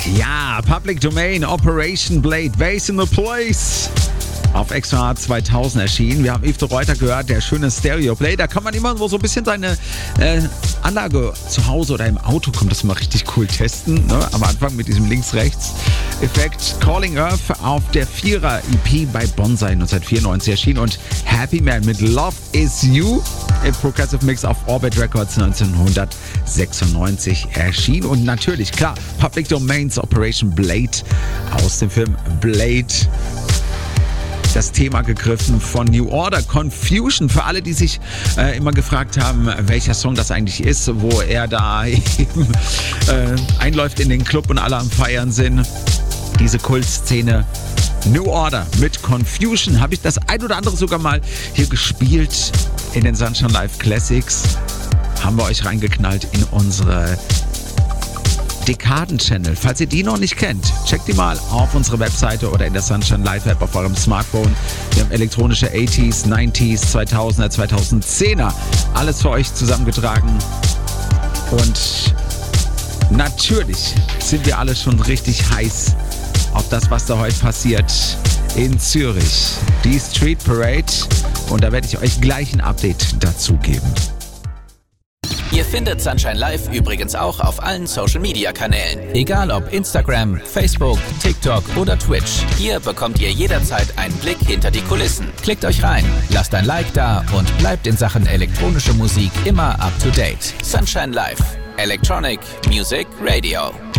Ja, Public Domain, Operation Blade, Bass in the Place. Auf Extra 2000 erschienen. Wir haben Yves de Ruyter gehört, der schöne Stereo Play. Da kann man immer so ein bisschen seine Anlage zu Hause oder im Auto, kommt das mal richtig cool testen. Ne? Am Anfang mit diesem Links-Rechts-Effekt. Calling Earth auf der 4er EP bei Bonsai 1994 erschienen und Happy Man mit Love Is You im Progressive Mix auf Orbit Records 1996 erschienen. Und natürlich, klar, Public Domains Operation Blade aus dem Film Blade. Das Thema gegriffen von New Order, Confusion. Für alle, die sich immer gefragt haben, welcher Song das eigentlich ist, wo er da eben einläuft in den Club und alle am Feiern sind. Diese Kultszene. New Order mit Confusion. Habe ich das ein oder andere sogar mal hier gespielt in den Sunshine Live Classics. Haben wir euch reingeknallt in unsere Dekaden-Channel. Falls ihr die noch nicht kennt, checkt die mal auf unserer Webseite oder in der Sunshine Live App auf eurem Smartphone. Wir haben elektronische 80s, 90s, 2000er, 2010er. Alles für euch zusammengetragen. Und natürlich sind wir alle schon richtig heiß auf das, was da heute passiert in Zürich. Die Street Parade. Und da werde ich euch gleich ein Update dazu geben. Ihr findet Sunshine Live übrigens auch auf allen Social-Media-Kanälen. Egal ob Instagram, Facebook, TikTok oder Twitch. Hier bekommt ihr jederzeit einen Blick hinter die Kulissen. Klickt euch rein, lasst ein Like da und bleibt in Sachen elektronische Musik immer up to date. Sunshine Live. Electronic Music Radio.